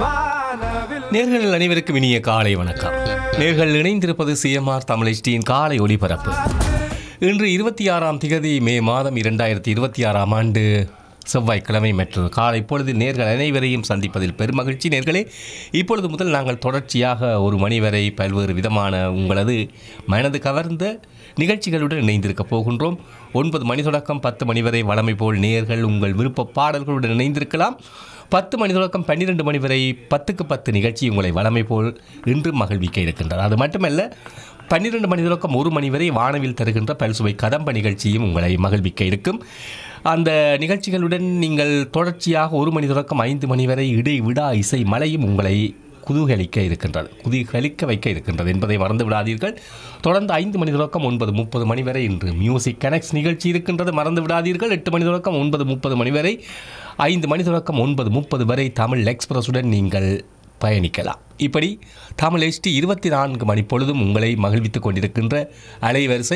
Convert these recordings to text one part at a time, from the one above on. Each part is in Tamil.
நேர்கள் அனைவருக்கும் இனிய காலை வணக்கம். நேர்கள் இணைந்திருப்பது சிஎம்ஆர் தமிழ் HDயின் காலை ஒளிபரப்பு. இன்று 26ஆம் திகதி மே மாதம் 2026ஆம் ஆண்டு செவ்வாய்க்கிழமை மற்றும் காலை பொழுது நேர்கள் அனைவரையும் சந்திப்பதில் பெருமகிழ்ச்சி. நேர்களே, இப்பொழுது முதல் நாங்கள் தொடர்ச்சியாக ஒரு மணி வரை பல்வேறு விதமான உங்களது மனது கவர்ந்த நிகழ்ச்சிகளுடன் இணைந்திருக்கப் போகின்றோம். 9 மணி தொடக்கம் 10 மணி வரை வழமை போல் நேர்கள் உங்கள் விருப்ப பாடல்களுடன் இணைந்திருக்கலாம். 10 மணி தொடக்கம் 12 மணி வரை 10க்கு 10 நிகழ்ச்சி உங்களை வழமை போல் இன்று மகிழ்விக்க இருக்கின்றது. அது மட்டுமல்ல, 12 மணி தொடக்கம் 1 மணி வரை வானவில் தருகின்ற பல்சுவை கதம்ப நிகழ்ச்சியும் உங்களை மகிழ்விக்க இருக்கும். அந்த நிகழ்ச்சிகளுடன் நீங்கள் தொடர்ச்சியாக 1 மணி தொடக்கம் 5 மணி வரை இடைவிடா இசை மலையும் உங்களை குதூகலிக்க வைக்க இருக்கின்றது என்பதை மறந்து விடாதீர்கள். தொடர்ந்து 5 மணி தொடக்கம் 9:30 மணி வரை இன்று மியூசிக் கனெக்ட்ஸ் நிகழ்ச்சி இருக்கின்றது, மறந்து விடாதீர்கள். 8 மணி தொடக்கம் 9:30 மணி வரை, 5 மணி தொடக்கம் 9:30 வரை தமிழ் எக்ஸ்பிரஸுடன் நீங்கள் பயணிக்கலாம். இப்படி தமிழ் HT 24 மணி பொழுதும் உங்களை மகிழ்வித்துக் கொண்டிருக்கின்ற அலைவரிசை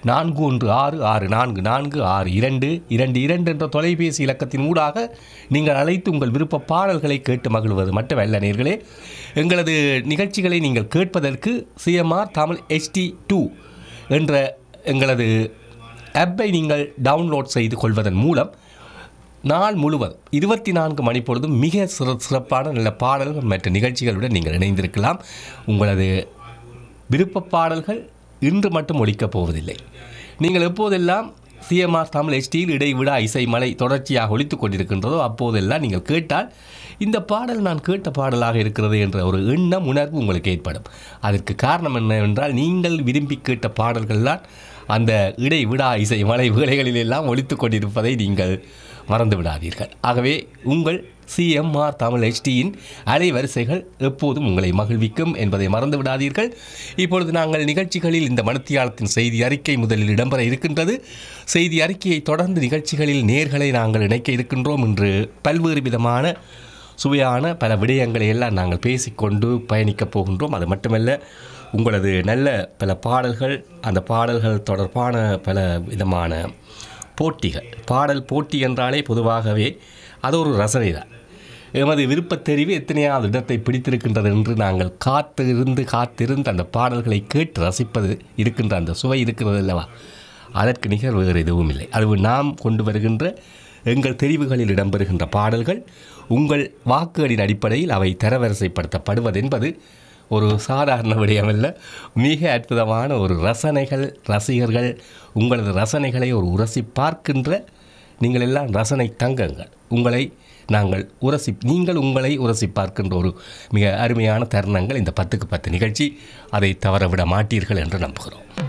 416644462222 என்ற தொலைபேசி இலக்கத்தின் ஊடாக நீங்கள் அழைத்து உங்கள் விருப்ப பாடல்களை கேட்டு மகிழ்வது மட்டுமல்ல நேர்களே, எங்களது நிகழ்ச்சிகளை நீங்கள் கேட்பதற்கு CMR தமிழ் HT2 என்ற எங்களது ஆப்பை நீங்கள் டவுன்லோட் செய்து கொள்வதன் மூலம் நாள் முழுவதும் 24 மணி பொழுதும் மிக சிறப்பான நல்ல பாடல்கள் மற்றும் நிகழ்ச்சிகளுடன் நீங்கள் இணைந்திருக்கலாம். உங்களது விருப்ப பாடல்கள் இன்று மட்டும் ஒலிக்கப் போவதில்லை. நீங்கள் எப்போதெல்லாம் CMR தமிழ் HTயில் இடைவிடா இசை மலை தொடர்ச்சியாக ஒலித்து கொண்டிருக்கின்றதோ அப்போதெல்லாம் நீங்கள் கேட்டால் இந்த பாடல் நான் கேட்ட பாடலாக இருக்கிறது என்ற ஒரு எண்ணம் உணர்வு உங்களுக்கு ஏற்படும். அதற்கு காரணம் என்னவென்றால், நீங்கள் விரும்பி கேட்ட பாடல்கள்தான் அந்த இடைவிடா இசை மலை வேளைகளிலெல்லாம் ஒலித்து கொண்டிருப்பதை நீங்கள் மறந்து விடாதீர்கள். ஆகவே உங்கள் CMR தமிழ் HTயின் அலைவரிசைகள் எப்போதும் உங்களை மகிழ்விக்கும் என்பதை மறந்து விடாதீர்கள். இப்பொழுது நாங்கள் நிகழ்ச்சிகளில் இந்த மணித்தியாலத்தின் செய்தி அறிக்கை முதலில் இடம்பெற இருக்கின்றது. செய்தி அறிக்கையை தொடர்ந்து நிகழ்ச்சிகளில் நேர்களை நாங்கள் இணைக்க இருக்கின்றோம். இன்று பல்வேறு விதமான சுவையான பல விடயங்களை எல்லாம் நாங்கள் பேசிக்கொண்டு பயணிக்கப் போகின்றோம். அது மட்டுமல்ல, உங்களது நல்ல பல பாடல்கள், அந்த பாடல்கள் தொடர்பான பல விதமான போட்டிகள். பாடல் போட்டி என்றாலே பொதுவாகவே அது ஒரு ரசனை தான். எமது விருப்பத்தெரிவு எத்தனையாவது இடத்தை பிடித்திருக்கின்றது என்று நாங்கள் காத்திருந்து அந்த பாடல்களை கேட்டு ரசிப்பது இருக்கின்ற அந்த சுவை இருக்கிறது அல்லவா, அதற்கு நிகர் வேறு எதுவும் இல்லை. அது நாம் கொண்டு வருகின்ற எங்கள் தெரிவுகளில் இடம்பெறுகின்ற பாடல்கள் உங்கள் வாக்குகளின் அடிப்படையில் அவை தரவரிசைப்படுத்தப்படுவது என்பது ஒரு சாதாரண விடயமல்ல, மிக அற்புதமான ஒரு ரசிகர்கள் உங்களது ரசனைகளை ஒரு உரசி பார்க்கின்ற நீங்கள் எல்லாம் ரசனை தங்கங்கள். நீங்கள் உங்களை உரசி பார்க்கின்ற ஒரு மிக அருமையான தருணங்கள் இந்த 10க்கு 10 நிகழ்ச்சி. அதை தவறவிட மாட்டீர்கள் என்று நம்புகிறோம்.